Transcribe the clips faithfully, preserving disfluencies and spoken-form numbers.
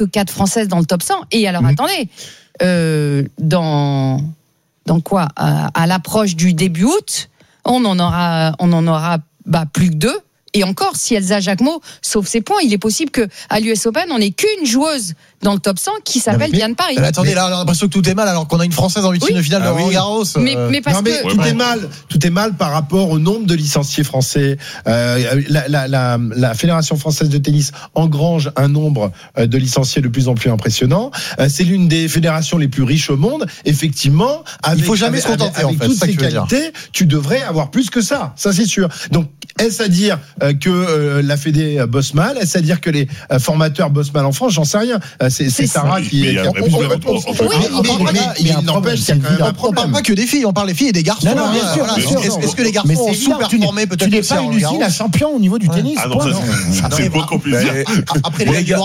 que quatre Françaises dans le top cent. Et alors, mmh. attendez, euh, dans, dans quoi à, à l'approche du début août, on en aura, on en aura bah, plus que deux. Et encore, si Elsa Jacquemot sauve ses points, il est possible qu'à l'U S Open, on n'ait qu'une joueuse dans le top cent qui s'appelle mais, Diane Parry. Mais attendez, là, on a l'impression que tout est mal alors qu'on a une Française en huitième de finale de Roland Garros. Mais, mais parce non, mais que tout est mal, tout est mal par rapport au nombre de licenciés français. Euh, la, la, la, la Fédération française de tennis engrange un nombre de licenciés de plus en plus impressionnant. Euh, c'est l'une des fédérations les plus riches au monde. Effectivement, avec, il faut jamais avec, se contenter avec, en avec fait, toutes ça ces que qualités, tu devrais avoir plus que ça. Ça c'est sûr. Donc, est-ce à dire euh, que euh, la Fédé bosse mal? Est-ce à dire que les euh, formateurs bossent mal en France? J'en sais rien. Euh, c'est, c'est, c'est Sarah qui. Mais il n'empêche qu'il y a quand même un problème. On parle pas que des filles, on parle des filles et des garçons. Non, non, bien sûr, bien sûr. Est-ce que les garçons ont sous-performé peut-être? Tu n'es pas une usine à champion au niveau du tennis. Ah non, ça c'est le point qu'on puisse dire. Après les gars,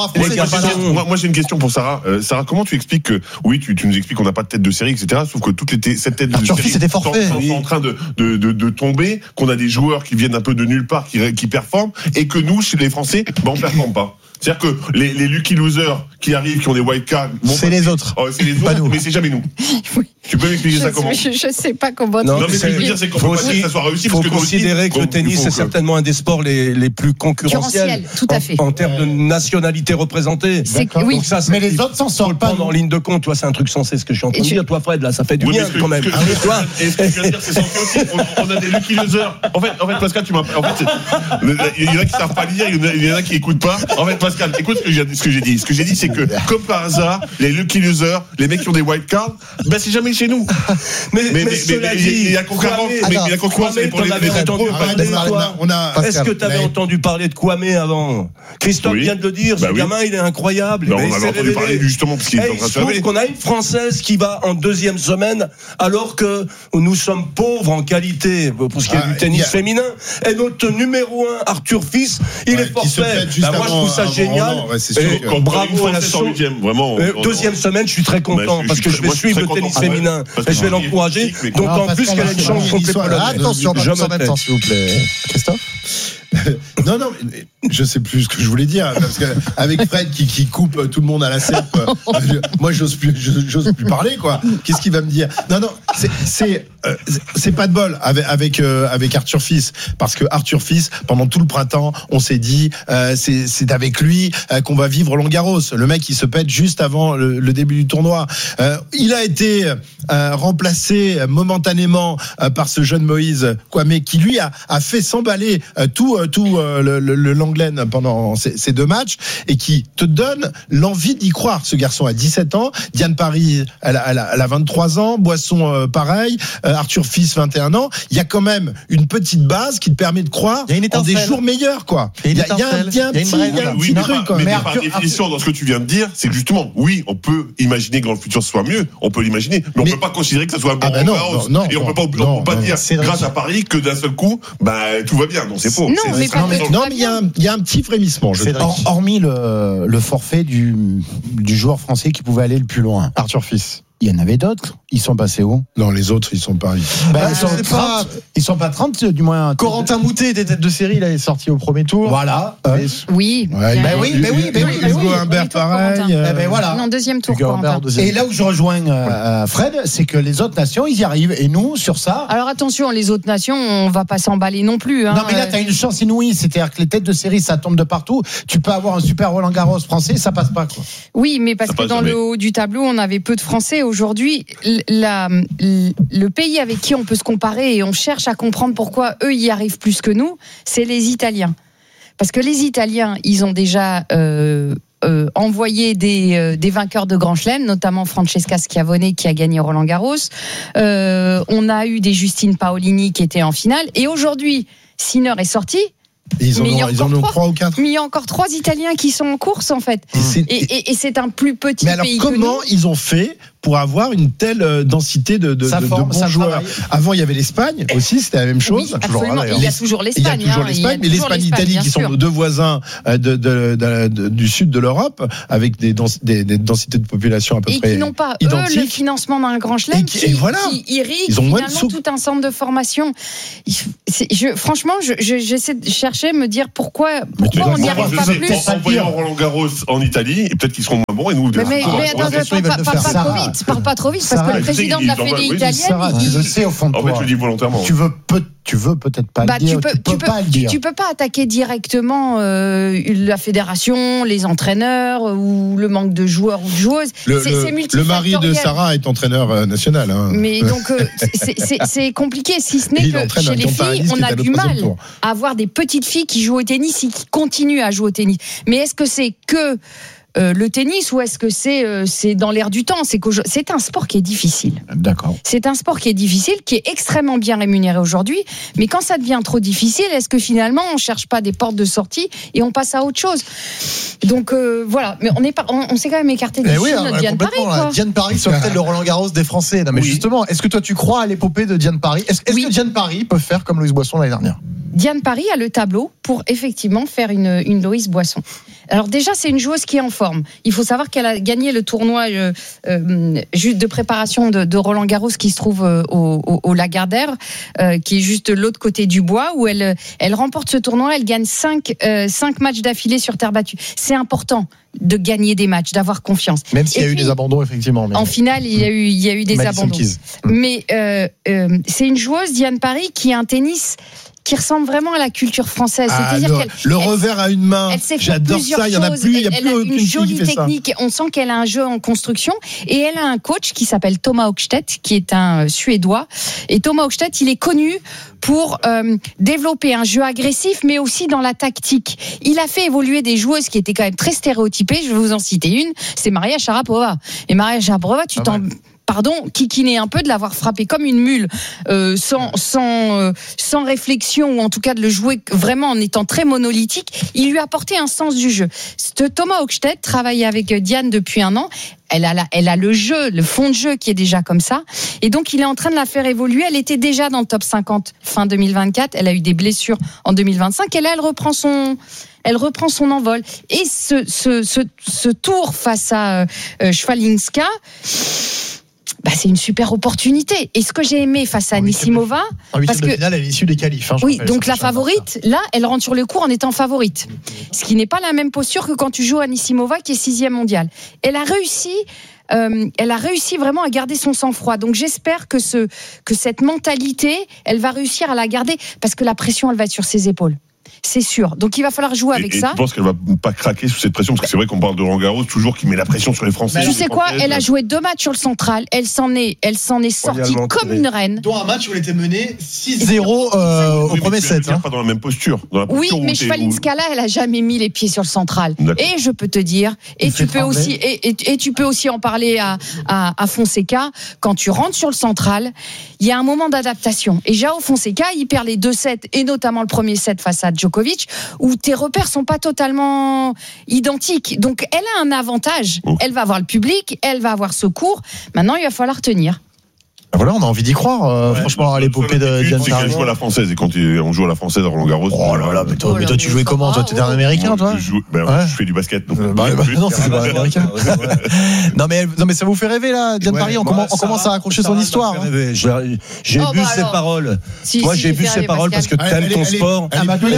moi j'ai une question pour Sarah. Sarah, comment tu expliques que oui, tu nous expliques qu'on n'a pas de tête de série, et cetera. Sauf que toutes les cette tête de série sont en train de de tomber, qu'on a des joueurs qui viennent un peu de nulle part, qui qui performent, et que nous, chez les Français, ben on performe pas. C'est-à-dire que les, les lucky losers qui arrivent, qui ont des wildcards, c'est les autres. Oh, c'est les autres, pas nous. Mais c'est jamais nous. Oui. Tu peux m'expliquer je ça comment? Je, je sais pas comment. Non, non mais ce que je veux dire, c'est qu'on peut pas dire que ça soit réussi. Il faut considérer que le tennis, c'est que... certainement un des sports les, les plus concurrentiels. Tout à fait. En, en termes de nationalité représentée. C'est que, oui. Donc ça, mais les autres s'en sortent pas. En ligne de compte, toi, c'est un truc sensé ce que je suis en train de dire. Toi, Fred, là, ça fait du oui, bien quand même. Toi, et ce que je viens de dire, c'est sensé aussi. On a des lucky losers. En fait, en fait, Pascal, tu m'as. En fait, il y en a qui savent pas lire, il y en a qui écoutent pas. En fait, Pascal, écoute ce que j'ai ce que j'ai dit. Ce que j'ai dit, c'est que, comme par hasard, les lucky losers, les mecs qui ont des white cards, ben c'est jamais chez nous. Mais, mais, mais, mais, mais, mais il y a concurrence, mais la concurrence, c'est pour les entendu parler, on a, Est-ce que tu avais entendu parler de Kwame avant? Christophe oui. vient de le dire, bah ce oui. gamin, il est incroyable. Ben, on avait entendu parler justement parce qu'il est en train de se révéler. Il se trouve qu'on a une Française qui va en deuxième semaine, alors que nous sommes pauvres en qualité pour ce qui est ah, du tennis a... féminin. Et notre numéro un, Arthur Fils, il ouais, est forfait. Ben, moi, je trouve ça génial. Ouais, bravo à la sauce. Vraiment. Euh, deuxième semaine, je suis très content parce que je vais suivre le tennis féminin et je vais l'encourager. Donc en plus qu'elle a une chance contre les Polonais. Attention, je me s'il vous plaît. Christophe. Non, non, je sais plus ce que je voulais dire parce qu'avec Fred qui, qui coupe tout le monde à la serpe, moi j'ose plus, j'ose plus parler quoi. Qu'est-ce qu'il va me dire? Non, non, c'est c'est euh, c'est pas de bol avec avec euh, avec Arthur Fils parce que Arthur Fils pendant tout le printemps on s'est dit euh, c'est c'est avec lui euh, qu'on va vivre Roland Garros. Le mec il se pète juste avant le, le début du tournoi. Euh, il a été euh, remplacé momentanément euh, par ce jeune Moïse Kwame qui lui a a fait s'emballer euh, tout euh, tout euh, le, le, le Langlaine pendant ces, ces deux matchs et qui te donne l'envie d'y croire. Ce garçon a dix-sept ans, Diane Parry elle a, elle a, elle a vingt-trois ans, Boisson euh, pareil, euh, Arthur Fils vingt et un ans. Il y a quand même une petite base qui te permet de croire en des jours meilleurs quoi. Il y a, il y a, il y a un petit, il y a un petit truc quand même. Mais par définition dans ce que tu viens de dire, c'est justement oui, on peut imaginer que dans le futur ce soit mieux, on peut l'imaginer, mais on mais, peut pas considérer que ça soit un bon ah ben non, non, non, et on non, peut pas, on non, peut pas non, dire grâce à Paris que d'un seul coup, bah tout va bien. Non, c'est faux. Non, c'est, mais, c'est, non, mais, non, mais il y a un, il y a un petit frémissement. Je Or, hormis le, le forfait du, du joueur français qui pouvait aller le plus loin, Arthur Fils. Il y en avait d'autres. Ils sont passés où? Non, les autres, ils sont pas. Ben, bah, ils, sont trente, pas... ils sont pas trente, du moins. Corentin Moutet était tête de série, il est sorti au premier tour. Voilà. Euh, oui. Ouais, ben oui, ben oui, ben oui. Hugo oui, Humbert, pareil. Euh... Ben voilà. Non, deuxième tour. Humbert, deuxième. Et là où je rejoins euh, Fred, c'est que les autres nations, ils y arrivent. Et nous, sur ça. Alors attention, les autres nations, on va pas s'emballer non plus. Hein. Non, mais là, t'as une chance inouïe. C'est-à-dire que les têtes de série, ça tombe de partout. Tu peux avoir un super Roland Garros français, ça passe pas, quoi. Oui, mais parce ça que dans jamais. Le haut du tableau, on avait peu de Français. Aujourd'hui, la, le pays avec qui on peut se comparer et on cherche à comprendre pourquoi eux y arrivent plus que nous, c'est les Italiens. Parce que les Italiens, ils ont déjà euh, euh, envoyé des, euh, des vainqueurs de Grand Chelem, notamment Francesca Schiavone qui a gagné Roland Garros. Euh, on a eu des Justine Paolini qui étaient en finale. Et aujourd'hui, Sinner est sorti. Ils en, mais ont, il y a ils en ont trois, trois ou quatre. Mais il y a encore trois Italiens qui sont en course en fait. Et c'est, et, et, et c'est un plus petit mais alors, pays comment que nous. Ils ont fait pour avoir une telle densité de, de, de, forme, de bons joueurs. Travaille. Avant, il y avait l'Espagne aussi, c'était la même chose. Oui, absolument. Il y a toujours l'Espagne. Il y a toujours hein, l'Espagne, mais l'Espagne et l'Italie, qui sont nos deux voisins de, de, de, de, de, du sud de l'Europe, avec des, dens, des, des densités de population à peu et près qui n'ont pas, identiques. eux, le financement d'un grand chelem, qui, qui, voilà. qui irrigue Ils ont finalement sous... tout un centre de formation. Je, franchement, je, je, j'essaie de chercher, me dire pourquoi, pourquoi on n'y arrive pas plus. En voyant Roland Garros en Italie, et peut-être qu'ils seront moins bons, et nous, mais, mais, mais attends, parle pas trop vite, parle pas trop vite, parce que le président de la Fédé italienne, je sais au fond de toi. En fait, je le dis volontairement. Tu veux peut Tu veux peut-être pas bah, le dire, tu peux, tu peux, tu peux pas le dire. Tu peux pas attaquer directement euh, la fédération, les entraîneurs ou le manque de joueurs ou de joueuses. Le, c'est, le, c'est le mari de Sarah est entraîneur national. Hein. Mais donc euh, c'est, c'est, c'est compliqué, si ce n'est que chez les filles, on a du mal à avoir des petites filles qui jouent au tennis et qui continuent à jouer au tennis. Mais est-ce que c'est que Euh, le tennis ou est-ce que c'est euh, c'est dans l'air du temps? C'est que c'est un sport qui est difficile. D'accord. C'est un sport qui est difficile, qui est extrêmement bien rémunéré aujourd'hui. Mais quand ça devient trop difficile, est-ce que finalement on cherche pas des portes de sortie et on passe à autre chose? Donc euh, voilà. Mais on est pas, on, on s'est quand même écarté du oui, de Diane Parry. Quoi. Diane Parry sur le tel de Roland Garros des Français. Non mais oui. Justement, est-ce que toi tu crois à l'épopée de Diane Parry? Est-ce, est-ce oui. que Diane Parry peut faire comme Louise Boisson l'année dernière? Diane Parry a le tableau pour effectivement faire une, une Louise Boisson. Alors déjà, c'est une joueuse qui est en forme. Il faut savoir qu'elle a gagné le tournoi euh, euh, juste de préparation de, de Roland Garros qui se trouve euh, au, au, au Lagardère, euh, qui est juste de l'autre côté du bois, où elle, elle remporte ce tournoi. Elle gagne cinq, euh, cinq matchs d'affilée sur terre battue. C'est important de gagner des matchs, d'avoir confiance. Même s'il y a puis, eu des abandons, effectivement. Mais... En finale, il y a eu, il y a eu des Madison abandons. Keys. Mais euh, euh, c'est une joueuse, Diane Parry, qui a un tennis qui ressemble vraiment à la culture française. Ah, C'est-à-dire le, qu'elle, le revers à une main. Elle sait J'adore ça. Il y en a plus. Il y a elle, plus elle a une jolie qui fait technique. Ça. On sent qu'elle a un jeu en construction et elle a un coach qui s'appelle Thomas Högstedt, qui est un Suédois. Et Thomas Högstedt, il est connu pour euh, développer un jeu agressif, mais aussi dans la tactique. Il a fait évoluer des joueuses qui étaient quand même très stéréotypées. Je vais vous en citer une. C'est Maria Sharapova. Et Maria Sharapova, tu ah t'en... Ouais. Pardon, kikiner un peu de l'avoir frappé comme une mule, euh, sans sans euh, sans réflexion, ou en tout cas de le jouer vraiment en étant très monolithique. Il lui a apporté un sens du jeu. Ce Thomas Högstedt travaille avec Diane depuis un an. Elle a, la, elle a le jeu, le fond de jeu qui est déjà comme ça. Et donc, il est en train de la faire évoluer. Elle était déjà dans le top cinquante fin deux mille vingt-quatre. Elle a eu des blessures en deux mille vingt-cinq. Et là, elle reprend son, elle reprend son envol. Et ce, ce, ce, ce tour face à euh, Schwalinska, bah, c'est une super opportunité. Et ce que j'ai aimé face à Anisimova, en parce que finale, elle est issue des qualifs. Hein, oui, donc la favorite, là, elle rentre sur le court en étant favorite. Ce qui n'est pas la même posture que quand tu joues Anisimova, qui est sixième mondiale. Elle a réussi. Euh, elle a réussi vraiment à garder son sang-froid. Donc j'espère que ce que cette mentalité, elle va réussir à la garder, parce que la pression, elle va être sur ses épaules. C'est sûr. Donc il va falloir jouer avec et, et ça. Je pense qu'elle va pas craquer sous cette pression, parce que c'est vrai qu'on parle de Roland Garros toujours qui met la pression sur les Français. Tu sais quoi? Elle a joué deux matchs sur le central. Elle s'en est, elle s'en est sortie comme une reine. Dont un match où elle était menée six zéro euh, au oui, premier set. Hein. Pas dans la même posture. Dans la oui, mais Schwalinska là, elle a jamais mis les pieds sur le central. D'accord. Et je peux te dire, et tu peux aussi, et, et, et tu peux aussi en parler à, à, à Fonseca. Quand tu rentres sur le central, il y a un moment d'adaptation. Et João Fonseca, il perd les deux sets, et notamment le premier set face à Djokovic, où tes repères sont pas totalement identiques. Donc elle a un avantage. Oh. Elle va avoir le public, elle va avoir ce cours. Maintenant, il va falloir tenir. Voilà, on a envie d'y croire, euh, ouais, franchement, à l'épopée de Diane Parry. Elle joue à la française, et quand on joue à la française à Roland Garros. Oh là là, mais toi, oh là mais toi tu jouais comment? Toi, t'étais un américain, toi? Je, joue, ben, ouais. je fais du basket. Donc, euh, bah, bah, non, c'est pas américain. non, mais, non, mais ça vous fait rêver, là, Diane ouais, Parry? On, moi, commence, on commence à accrocher son histoire. Hein. J'ai, j'ai oh, bu bah, ses alors. paroles. Si, moi, si, j'ai bu ses paroles parce que t'aimes ton sport.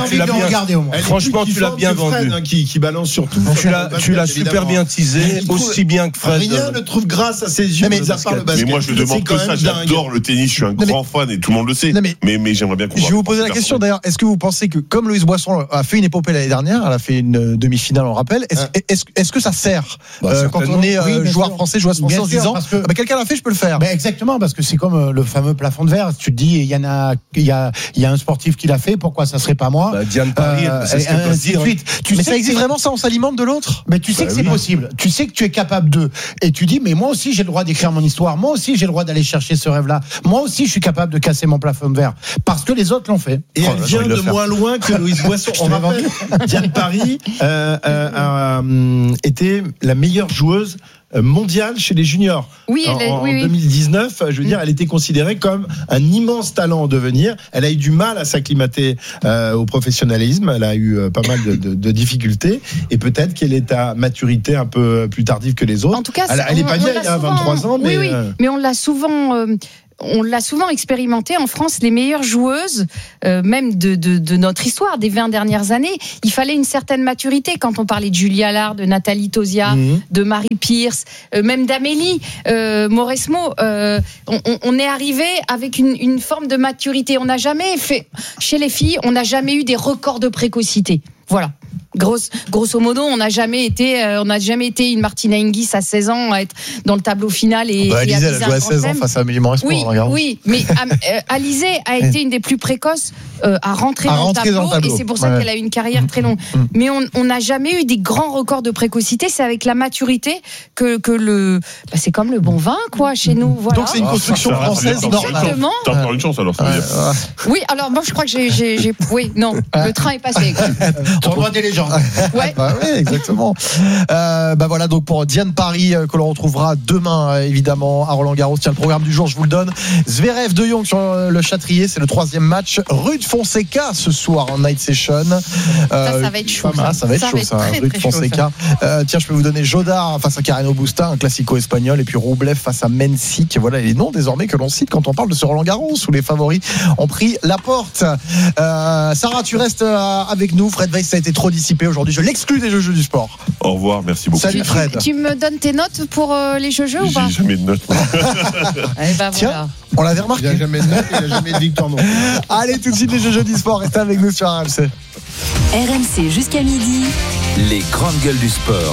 Franchement, tu l'as bien vendu. Qui balance sur tout. Tu l'as super bien teasé, aussi bien que Fred. Rien ne trouve grâce à ses yeux, mais moi, je demande que ça. J'adore le tennis. Je suis un non grand mais, fan et tout le monde le sait. Mais, mais, mais j'aimerais bien qu'on. Je vais vous poser la question d'ailleurs. Est-ce que vous pensez que, comme Louise Boisson a fait une épopée l'année dernière, elle a fait une demi-finale, on rappelle, est-ce, hein est-ce, est-ce que ça sert bah, euh, quand on est euh, oui, joueur sûr. français, joueur français bien en se disant que, ah bah, quelqu'un l'a fait, je peux le faire. Bah exactement, parce que c'est comme euh, le fameux plafond de verre. Tu te dis, il y en a, il y a, il y a un sportif qui l'a fait. Pourquoi ça serait pas moi? bah, Diane Parry, euh, c'est ce qu'elle dire. Tu mais ça existe vraiment, ça, on s'alimente de l'autre? Mais tu sais que c'est possible. Tu sais que tu es capable de. Et tu dis, mais moi aussi j'ai le droit d'écrire mon histoire. Moi aussi j'ai le droit d'aller chercher ce rêve-là. Moi aussi je suis capable de casser mon plafond de verre, parce que les autres l'ont fait. Et oh, elle vient de, de moins loin que Louise Boisson. On rappelle, Diane Parry euh, euh, euh, était la meilleure joueuse mondiale chez les juniors. Oui, en, est, en oui, deux mille dix-neuf, je veux dire, elle était considérée comme un immense talent en devenir. Elle a eu du mal à s'acclimater euh, au professionnalisme. Elle a eu euh, pas mal de, de, de difficultés. Et peut-être qu'elle est à maturité un peu plus tardive que les autres. En tout cas, elle, elle est pas vieille, elle a vingt-trois ans, mais oui, oui, euh... mais on l'a souvent. Euh... On l'a souvent expérimenté en France, les meilleures joueuses, euh, même de, de, de notre histoire, des vingt dernières années, il fallait une certaine maturité. Quand on parlait de Julia Allard, de Nathalie Tauziat, mmh. de Marie Pierce, euh, même d'Amélie euh, Mauresmo, euh, on, on est arrivé avec une, une forme de maturité. On n'a jamais fait, chez les filles, on n'a jamais eu des records de précocité. Voilà. Grosse, grosso modo, on n'a jamais été, euh, on n'a jamais été une Martina Hingis à seize ans à être dans le tableau final et. Bah, et Alizé, elle a joué à seize ans face à Amélie Mauresmo. Oui, regarde. oui, mais euh, Alizé a été une des plus précoces euh, à rentrer, à dans, rentrer le tableau, dans le tableau, et c'est pour ça ouais. qu'elle a eu une carrière très longue. Mmh. Mais on n'a jamais eu des grands records de précocité. C'est avec la maturité que que le, bah, c'est comme le bon vin, quoi, chez nous. Voilà. Donc c'est une construction ah, française normale. Exactement. T'as encore une chance alors. Ça veut dire. Oui, alors moi je crois que j'ai, j'ai, j'ai... oui, non, le train est passé. Tournoi des légendes. Ouais. Bah oui, exactement. Euh, bah voilà, donc pour Diane Paris, euh, que l'on retrouvera demain, euh, évidemment, à Roland-Garros. Tiens, le programme du jour, je vous le donne. Zverev de Jong sur euh, le Châtrier, c'est le troisième match. Rude Fonseca ce soir en night session. Euh, ça, ça va être chaud. Ça, ça va être ça chaud, va être ça. Très, Rude très Fonseca. Chaud, euh, tiens, je peux vous donner Jodar face à Carreno Busta, un classico espagnol, et puis Roublev face à Mensik. Voilà les noms désormais que l'on cite quand on parle de ce Roland-Garros où les favoris ont pris la porte. Euh, Sarah, tu restes euh, avec nous. Fred Weiss, ça a été trop dissipé aujourd'hui. Je l'exclus des jeux du sport. Au revoir, merci beaucoup. Salut Fred. Tu, tu me donnes tes notes pour euh, les jeux ou pas? J'ai jamais de notes. eh ben, Tiens, voilà. on l'avait remarqué. Il n'y a jamais de notes, il n'y a jamais de victoire non. Allez, tout de suite les jeux du sport. Restez avec nous sur R M C. R M C jusqu'à midi. Les grandes gueules du sport.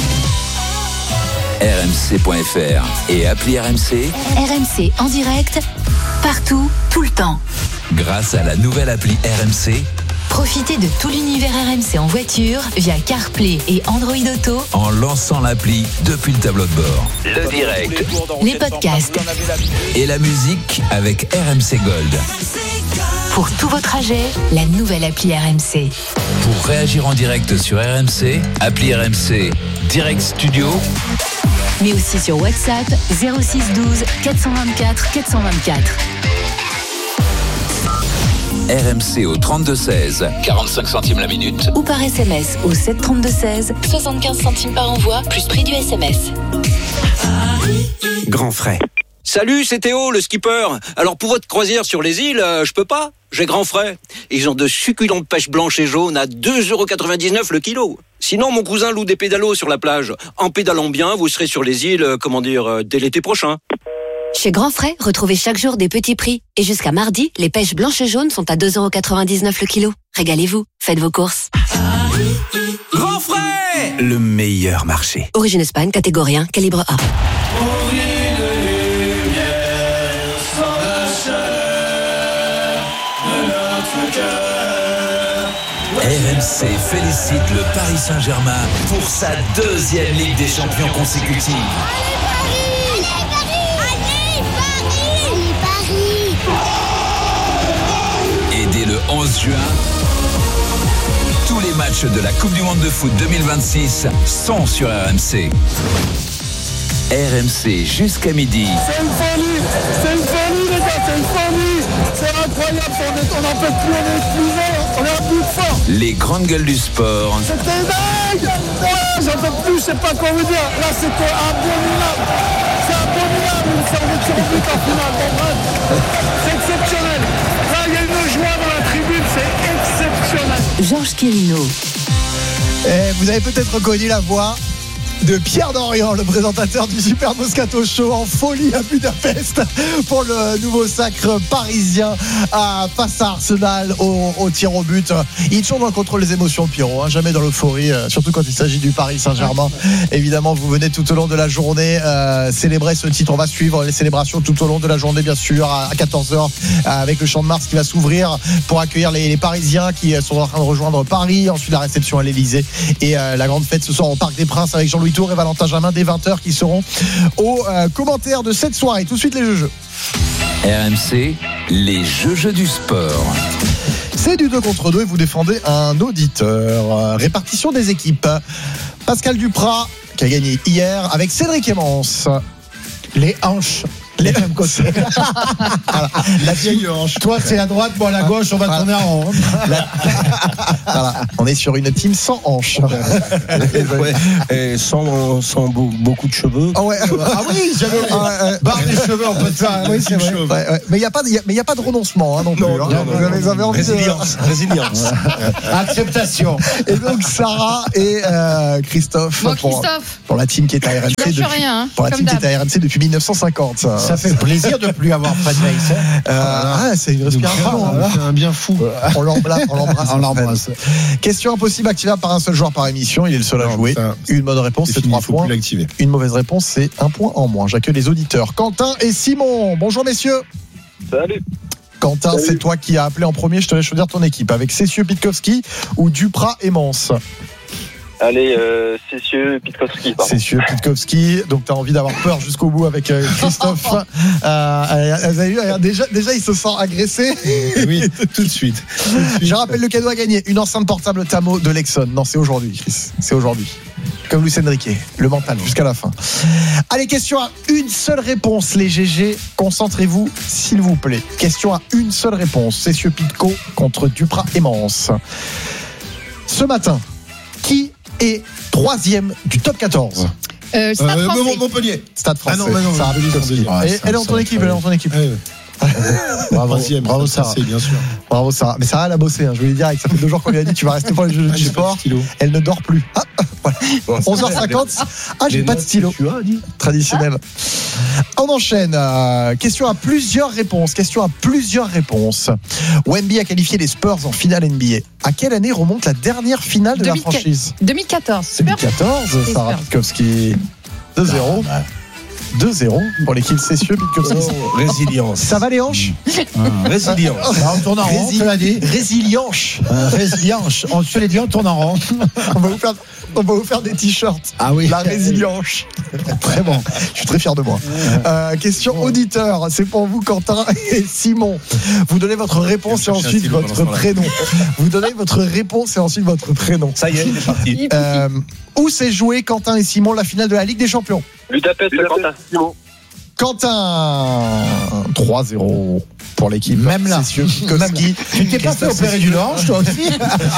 R M C point F R et appli R M C. R M C en direct, partout, tout le temps. Grâce à la nouvelle appli R M C. Profitez de tout l'univers R M C en voiture via CarPlay et Android Auto en lançant l'appli depuis le tableau de bord. Le direct, les podcasts et la musique avec R M C Gold. Pour tous vos trajets, la nouvelle appli R M C. Pour réagir en direct sur R M C, appli R M C Direct Studio. Mais aussi sur WhatsApp zéro six douze quatre cent vingt-quatre quatre cent vingt-quatre. R M C au trente-deux seize, quarante-cinq centimes la minute. Ou par S M S au sept trente-deux seize, soixante-quinze centimes par envoi, plus prix du S M S. Grand frais. Salut, c'est Théo, le skipper. Alors pour votre croisière sur les îles, euh, je peux pas. J'ai grand frais. Ils ont de succulentes pêches blanches et jaunes à deux euros quatre-vingt-dix-neuf le kilo. Sinon, mon cousin loue des pédalos sur la plage. En pédalant bien, vous serez sur les îles, euh, comment dire, euh, dès l'été prochain. Chez Grand Frais, retrouvez chaque jour des petits prix. Et jusqu'à mardi, les pêches blanches et jaunes sont à deux euros quatre-vingt-dix-neuf le kilo. Régalez-vous, faites vos courses. Grand Frais, le meilleur marché. Origine Espagne, catégorie un, calibre A. R M C félicite le Paris Saint-Germain pour sa deuxième Ligue des Champions consécutive. Et dès le onze juin, tous les matchs de la Coupe du Monde de foot deux mille vingt-six sont sur R M C. R M C jusqu'à midi. C'est une folie, c'est une folie les gars, c'est une folie. C'est incroyable, on n'en peut plus, on est épuisé, on est un bout de fort. Les grandes gueules du sport. C'était dingue, ouais, j'en peux plus, je sais pas quoi vous dire. Là c'était abominable, c'est abominable, on est tiré au but en finale, bon bref, c'est exceptionnel. Là il y a une joie dans la tribune, c'est exceptionnel. Georges Quirino. Et vous avez peut-être reconnu la voix de Pierre Dorian, le présentateur du Super Moscato Show, en folie à Budapest pour le nouveau sacre parisien à, face à Arsenal au, au tir au but. Il est toujours dans le contrôle des émotions, Pierrot, hein, jamais dans l'euphorie, euh, surtout quand il s'agit du Paris Saint-Germain. Évidemment, vous venez tout au long de la journée euh, célébrer ce titre. On va suivre les célébrations tout au long de la journée, bien sûr, à, à quatorze heures, euh, avec le Champ de Mars qui va s'ouvrir pour accueillir les, les Parisiens qui sont en train de rejoindre Paris. Ensuite, la réception à l'Elysée et euh, la grande fête ce soir au Parc des Princes avec Jean-Louis Tour et Valentin Jamin dès vingt heures qui seront aux euh, commentaires de cette soirée. Tout de suite les jeux-jeux. R M C, les jeux-jeux du sport. C'est du deux contre deux et vous défendez un auditeur. Euh, répartition des équipes. Pascal Duprat, qui a gagné hier avec Cédric Emmons. Les hanches. Les mêmes côtés. Voilà. La vieille hanche. Toi, c'est à droite, moi, à la gauche, on va voilà. tourner en rond. La... Voilà. On est sur une team sans hanches. Ouais. Et sans, sans beaucoup de cheveux. Ah, ouais. Ah oui, j'avais oublié. Ah, ouais. Barre des cheveux, en fait, ça. Oui, c'est vrai. Ouais, ouais. Mais il n'y a, a, a pas de renoncement hein, non plus. Non, hein. non, non, vous avez, vous avez envie Résilience. De... Résilience. Acceptation. Et donc, Sarah et euh, Christophe. Bon, pour, Christophe. Pour la team qui est à R M C. Depuis, rien, hein, pour la team qui est à R M C depuis dix-neuf cent cinquante. Ça, ça fait plaisir de plus avoir Fred Weiss. Hein. Euh, ah, c'est une respiration. C'est un bien fou. On l'embrasse. On l'embrasse. On l'embrasse. Question impossible activable par un seul joueur par émission. Il est le seul à jouer. Ça, une bonne réponse, c'est trois points. Une mauvaise réponse, c'est un point en moins. J'accueille les auditeurs. Quentin et Simon. Bonjour messieurs. Salut. Quentin, Salut. C'est toi qui as appelé en premier. Je te laisse choisir ton équipe avec Cessieux, Pitkowski ou Duprat et Mens. Allez, euh, Cessieux, Pitkowski. Cessieux, Pitkowski. Donc, tu as envie d'avoir peur jusqu'au bout avec euh, Christophe. euh, vous avez vu, déjà, déjà, il se sent agressé. Oui, tout de suite. Tout de suite. Je rappelle le cadeau à gagner. Une enceinte portable Tamo de Lexon. Non, c'est aujourd'hui, Chris. C'est aujourd'hui. Comme Luis Enrique. Le mental, jusqu'à la fin. Allez, question à une seule réponse, les G G. Concentrez-vous, s'il vous plaît. Question à une seule réponse. Cessieux, Pitco contre Duprat et Mens. Ce matin, qui est troisième du top quatorze? Euh, Stade euh, français. Montpellier. Stade français. Ah non, mais non, Sarah Pitkowski. ah, elle est dans ton équipe, elle est dans ton équipe. Bravo, bravo Sarah. Bien sûr. Bravo Sarah. Mais Sarah, elle a bossé. Hein. Je vous l'ai dit direct. Ça fait deux jours qu'on lui a dit tu vas rester pour les jeux ah, du sport. Elle ne dort plus. Ah, voilà. Bon, onze heures cinquante. Ah, j'ai pas de stylo. Tu as dit. Traditionnel. Ah. On enchaîne. Euh, question à plusieurs réponses. Question à plusieurs réponses. Wemby a qualifié les Spurs en finale N B A. À quelle année remonte la dernière finale de deux mille la franchise? deux mille quatorze. deux mille quatorze. Sarah Pitkowski. deux zéro. deux zéro pour l'équipe Cessieux, Pitkowski. Oh, résilience. Ça va les hanches? mmh. Résilience. Là, on tourne en rond, tu l'as dit. Résilience. Euh, résilience. On se l'est dit, on tourne en rond. on, va vous faire, on va vous faire des t-shirts. Ah oui. La résilience. Très bon. Je suis très fier de moi. Euh, question auditeur. C'est pour vous, Quentin et Simon. Vous donnez votre réponse et ensuite votre prénom. Vous donnez votre réponse et ensuite votre prénom. Ça y est, il est parti. Euh, où s'est joué, Quentin et Simon, la finale de la Ligue des Champions? Budapest, Quentin. Simon. Quentin, trois zéro pour l'équipe. Même là. Pitkowski. Tu t'es pas fait opérer du hanche, toi aussi?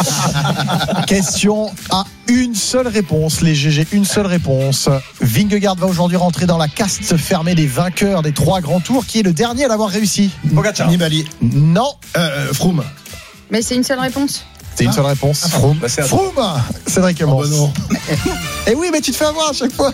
Question à une seule réponse, les G G, une seule réponse. Vingegaard va aujourd'hui rentrer dans la caste fermée des vainqueurs des trois grands tours. Qui est le dernier à l'avoir réussi? Pogacar. Nibali. Non. Euh, Froome. Mais c'est une seule réponse. C'est une seule réponse. Ah, Froome. Bah, Froome. Cédric Emmons. Oh, bah Et oui, mais tu te fais avoir à chaque fois.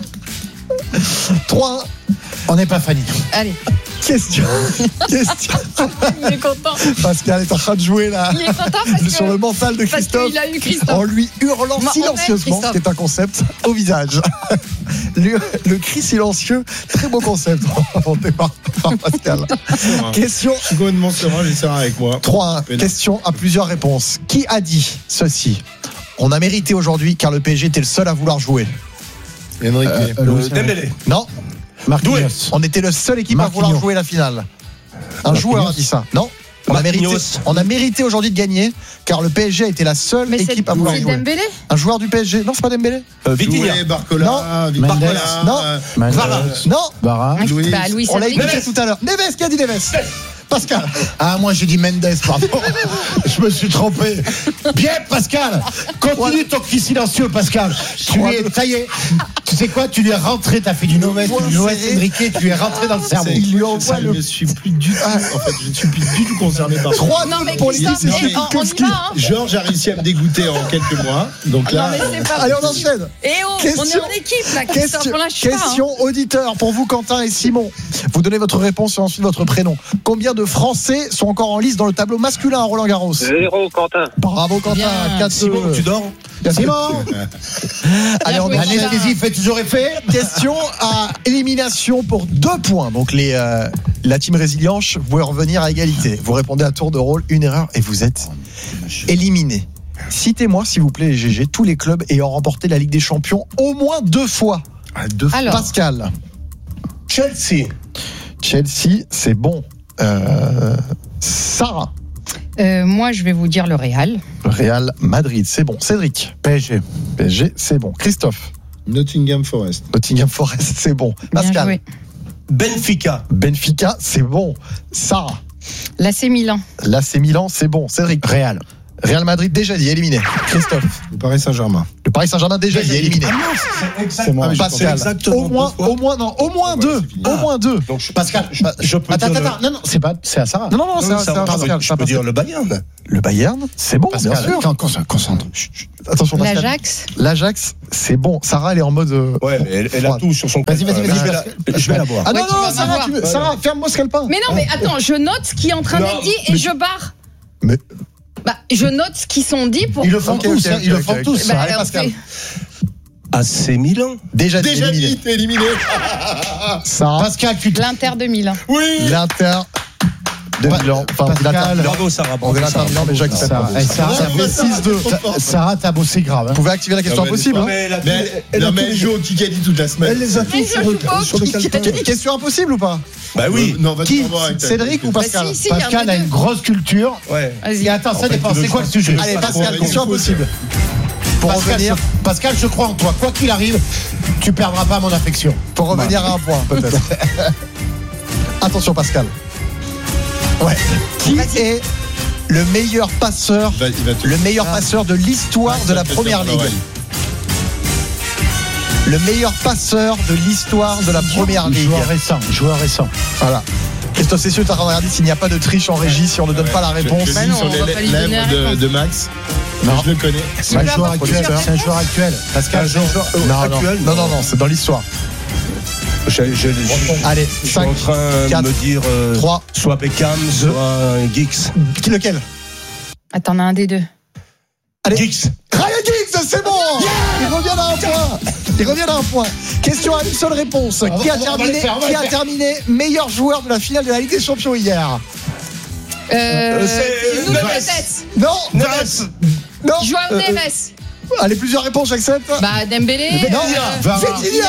trois un. On n'est pas Fanny. Allez. Question. Question. Il est content. Pascal est en train de jouer là. Il est content parce que, sur le mental de Christophe. Il a eu Christophe. En lui hurlant Moi, silencieusement, ce qui est un concept, au visage. Le, le cri silencieux, très beau concept inventé par, par Pascal. Question. Je suis complètement serein, j'ai Sarah avec moi. trois un. Question à plusieurs réponses. Qui a dit ceci? On a mérité aujourd'hui car le P S G était le seul à vouloir jouer. Enrique. Euh, euh, Dembélé. Non. Marquinhos. On était le seul équipe Marquinhos. à vouloir jouer la finale. Un Marquinhos. joueur a dit ça. Non. On a, mérité, on a mérité aujourd'hui de gagner car le P S G a été la seule mais équipe à vouloir c'est jouer. Dembélé. Un joueur du P S G. Non, c'est pas Dembélé. Euh, Vitinha. Barcola. Non. Barcola. Non. Mendes. Varane. Non. Barra. Louis. Bah, Louis On l'a Enrique. écouté tout à l'heure. Neves, qui a dit Neves? Pascal. Ah, moi j'ai dit Mendes, pardon. Je me suis trompé. Bien, Pascal. Continue ton cri silencieux, Pascal. Tu lui es taillé. Tu sais quoi? Tu lui es rentré, t'as fait du Noël, du Noël Enrique, tu lui es rentré dans le cerveau. Il lui envoie Je ne suis plus du tout. En fait, je ne suis plus du tout concerné par ça. trois Non, mais pour Christophe, l'équipe mais on- on y Pitkowski. va, hein. Georges a réussi à me dégoûter en quelques mois. Donc Non, là. mais c'est pas Allez, on possible. enchaîne. Et oh, on est Question- en équipe là, Christophe. Question, On lâche pas. question auditeur pour vous, Quentin et Simon. Vous donnez votre réponse et ensuite votre prénom. Combien de Français sont encore en lice dans le tableau masculin à Roland Garros? Zéro, Quentin. Bravo, Quentin. Bien. quatre Simon, tu dors? Simon. Allez, on joué, enchaîne. L'anesthésie fait toujours effet. Question à élimination pour deux points. Donc les, euh, la team Résilience, vous pouvez revenir à égalité. Vous répondez à tour de rôle, une erreur et vous êtes éliminé. Citez-moi, s'il vous plaît, les G G, tous les clubs ayant remporté la Ligue des Champions au moins deux fois. Ah, deux fois. Alors. Pascal. Chelsea. Chelsea, c'est bon. Euh, Sarah. Euh, moi, je vais vous dire le Real. Real Madrid, c'est bon. Cédric. P S G. P S G, c'est bon. Christophe. Nottingham Forest. Nottingham Forest, c'est bon. Bien Pascal. joué. Benfica. Benfica, c'est bon. Sarah. L'A C Milan. L'A C Milan, c'est bon. Cédric. Real. Real Madrid, déjà dit, éliminé. Christophe. Le Paris Saint-Germain. Le Paris Saint-Germain, déjà dit, éliminé. C'est moi. Ah, Pascal. Au moins, au moins, non, au moins deux. Au moins deux. Donc, je- Pascal, je, je peux Attends, dire. attends, non, non, c'est pas, c'est à Sarah. Non, non, non, c'est le... un- c'est un pardon, Pascal. je c'est un peux dire Pascal. le Bayern. Le Bayern, c'est bon, Pascal, bien sûr. attends, concentre- concentre. Chut, chut. Attention, Pascal. L'Ajax. L'Ajax, c'est bon. Sarah, elle est en mode. euh, Ouais, mais elle, elle a froide. tout sur son Vas-y, vas-y, compte. vas-y, Je vais la- Pascal. Je vais la voir. Ah non, Ouais, tu non, vas Sarah, m'avoir. tu veux- Sarah, ferme-moi ce scalpin. Mais non, mais attends, je note ce qui est en train Non, d'être dit et mais- je barre. Mais- Bah, je note ce qui sont dit pour. Ils le font Ok, tous, ok, hein, ok, ils le ok, font ok. tous. Bah, Allez, on Pascal. fait- A C Milan. Déjà dit, Déjà éliminé. dit, t'es éliminé. Sarah. Pascal, tu te. L'Inter de Milan. Oui. L'Inter de Pa- Milan. Enfin, Pascal. l'Inter. Bravo, Sarah. On Bravo, est l'Inter Sarah. de Milan, mais j'accepte. Sarah, pas. eh, Sarah, Ça fait six deux. Sa- Sarah, t'as bossé grave. Vous Hein. pouvez activer la question Non, mais impossible. elle est hein. Mais elle a tout- Mais elle, elle a non, tout mais elle les- joue au Kikadi toute la semaine. Elle les a tous Mais sur je le, joue pas sur le au calepin. Kikadi. Question impossible ou pas? Bah oui. Euh, non, va Qui te voir avec ta- Cédric ou Bah, Pascal? si, si, il y a un Pascal des a deux. une grosse culture. Ouais. Et attends, ça En fait, dépend. tu veux C'est quoi le que- sujet? Allez, Pas Pascal, trop question avec impossible. Pour Pascal, revenir, je, Pascal, je crois en toi. Quoi qu'il arrive, tu perdras pas mon affection. pour revenir à un point, peut-être. Attention, Pascal. Ouais. Qui est le meilleur passeur, Il va- il va te- le meilleur passeur de l'histoire de la Première Ligue? Le meilleur passeur de l'histoire de la Première Ligue. Joueur récent. Joueur récent. Voilà. Christophe Cessieux, t'as regardé s'il n'y a pas de triche en régie, si on ne donne pas la réponse. Je, je Bah lis non, sur on va pas les lui donner la lèvres de, réponse. de Max. Non. Je le connais. C'est un peux joueur avoir actuel. plusieurs C'est un joueur actuel. Pascal, Un joueur joueur- euh, Non, non, actuel. non, non, non, c'est dans l'histoire. Je, je, je, je- Allez, je suis cinq, en train quatre, de me dire euh, trois, soit Beckham, soit Giggs. qui lequel? Attends, on a un des deux. Allez. Giggs. Ryan Giggs, c'est bon. Il revient à un point. Il revient à un point. Question à une seule réponse. On va- Qui a on va terminé, les faire, on va qui les a faire. terminé meilleur joueur de la finale de la Ligue des Champions hier? Euh, c'est- Nuno Neves. Tête. Non. Neves. Non. Joao Euh, Neves. Allez, plusieurs réponses, j'accepte. Bah, Dembélé. Non. euh, Vitinha.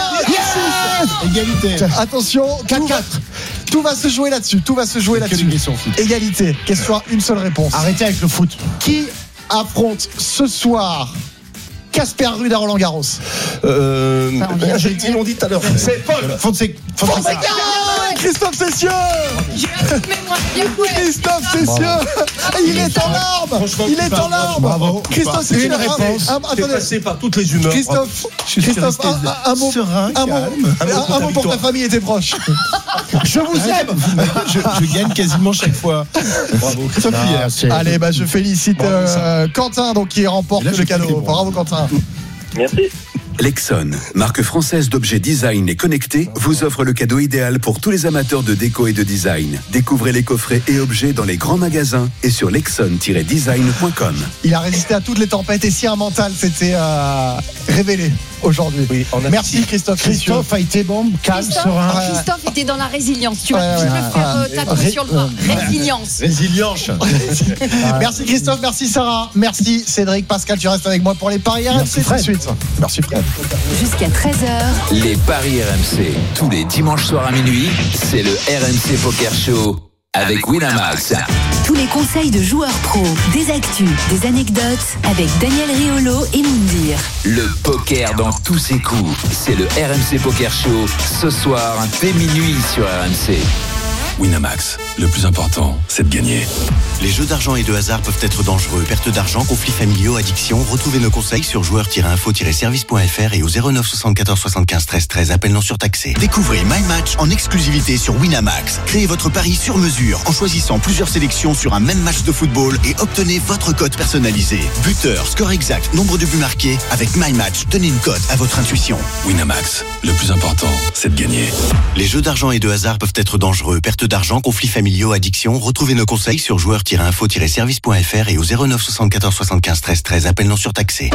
Yes. Égalité. Attention, quatre quatre. Tout va se jouer là-dessus. Tout va se jouer Que des là-dessus. questions foot. Égalité. Question à une seule réponse. Arrêtez avec le foot. Qui affronte ce soir Casper Ruud à Roland Garros? Euh, Ça, on vient de j'ai- le dire. ils l'ont dit tout à l'heure. C'est Paul. Fonseca. Fonseca. Christophe Cessieux. J'ai un truc mémoire bien joué. Christophe Cessieux. Il est en larmes. Franchement, Il est en larmes. bravo. Christophe Cessieux. Une un- réponse. un- T'es Attendez. passé par toutes les humeurs. Christophe, Je suis Christophe, resté un, un mot, serein, un mot, calme. un, Un mot pour un ta mot pour ta victoire. famille et tes proches. Je vous aime. je, je gagne quasiment chaque fois. Bravo. Sauf Non, hier. c'est- Allez, bah je félicite euh, Quentin, donc qui remporte Et là, le j'ai cadeau. pris les bons. Bravo Quentin. Merci. Lexon, marque française d'objets design et connectés, vous offre le cadeau idéal pour tous les amateurs de déco et de design. Découvrez les coffrets et objets dans les grands magasins et sur lexon tiret design point com. Il a résisté à toutes les tempêtes et si un mental s'était euh, révélé aujourd'hui. Oui, on a- Merci Christophe. Christophe a été bon, calme, Christophe, serein. Christophe était dans la résilience. Tu vas Ouais, toujours ouais, le faire ouais. euh, tatouer Ré- sur le bras. euh, Résilience. Résilience. Merci Christophe, merci Sarah, merci Cédric, Pascal, tu restes avec moi pour les paris R M C tout de suite. Merci Fred. Jusqu'à treize heures, Les paris R M C, tous les dimanches soirs à minuit, c'est le R M C Poker Show avec Winamax. tous les conseils de joueurs pros, des actus, des anecdotes avec Daniel Riolo et Moundir. Le poker dans tous ses coups, c'est le R M C Poker Show, ce soir dès minuit sur R M C. Winamax, le plus important, c'est de gagner. Les jeux d'argent et de hasard peuvent être dangereux. Perte d'argent, conflits familiaux, addiction. Retrouvez nos conseils sur joueurs tiret info tiret service point f r et au zéro neuf soixante-quatorze soixante-quinze treize treize. Appel non surtaxé. Découvrez My Match en exclusivité sur Winamax. Créez votre pari sur mesure en choisissant plusieurs sélections sur un même match de football et obtenez votre cote personnalisée. Buteur, score exact, nombre de buts marqués. Avec My Match, tenez une cote à votre intuition. Winamax, le plus important, c'est de gagner. Les jeux d'argent et de hasard peuvent être dangereux. Perte d'argent, conflits familiaux, addiction. Retrouvez nos conseils sur joueurs tiret info tiret service point f r et au zéro neuf soixante-quatorze soixante-quinze treize treize. Appel non surtaxé.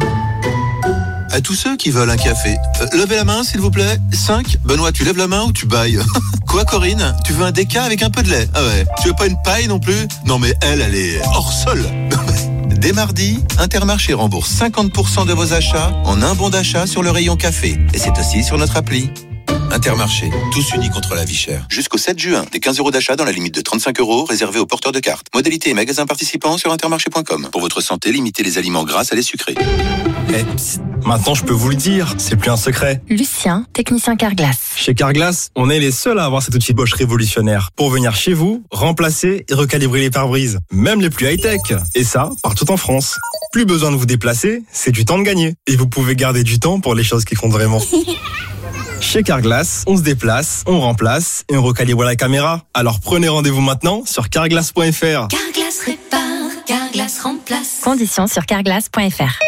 À tous ceux qui veulent un café, euh, levez la main s'il vous plaît. cinq. Benoît, tu lèves la main ou tu bailles? Quoi Corinne? Tu veux un déca avec un peu de lait? Ah ouais. Tu veux pas une paille non plus? Non mais elle, elle est hors sol. Dès mardi, Intermarché rembourse cinquante pour cent de vos achats en un bon d'achat sur le rayon café. Et c'est aussi sur notre appli. Intermarché, tous unis contre la vie chère. Jusqu'au sept juin, des quinze euros d'achat dans la limite de trente-cinq euros réservés aux porteurs de cartes. Modalité et magasins participants sur intermarché point com. Pour votre santé, limitez les aliments gras à les sucrés. Eh, psst, maintenant je peux vous le dire, c'est plus un secret. Lucien, technicien Carglass. Chez Carglass, on est les seuls à avoir cet outil Bosch révolutionnaire pour venir chez vous, remplacer et recalibrer les pare-brises, même les plus high-tech. Et ça, partout en France. Plus besoin de vous déplacer, c'est du temps de gagner. Et vous pouvez garder du temps pour les choses qui comptent vraiment. Chez Carglass, on se déplace, on remplace et on recalibre la caméra. Alors prenez rendez-vous maintenant sur carglass point f r. Carglass répare, Carglass remplace. Conditions sur carglass point f r.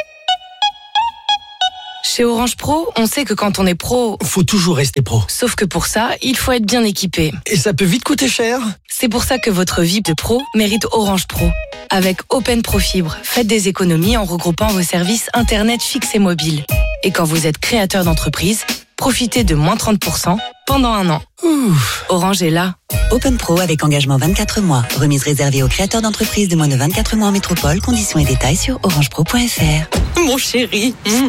Chez Orange Pro, on sait que quand on est pro, faut toujours rester pro. Sauf que pour ça, il faut être bien équipé. Et ça peut vite coûter cher. C'est pour ça que votre vie de pro mérite Orange Pro. Avec Open Pro Fibre, faites des économies en regroupant vos services Internet fixe et mobile. Et quand vous êtes créateur d'entreprise, profitez de moins trente pour cent pendant un an. Ouf. Orange est là. Open Pro avec engagement vingt-quatre mois. Remise réservée aux créateurs d'entreprises de moins de vingt-quatre mois en métropole. Conditions et détails sur orange pro point f r. Mon chéri. Mmh.